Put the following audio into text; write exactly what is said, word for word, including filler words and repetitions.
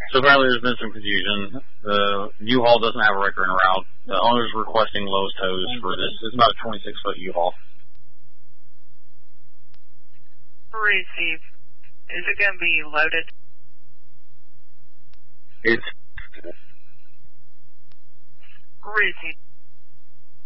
So apparently there's been some confusion. The U-Haul doesn't have a record and route. The owner's requesting Lowe's tows for this. It's about a twenty-six foot U-Haul. Receive. Is it going to be loaded? It's... Receive.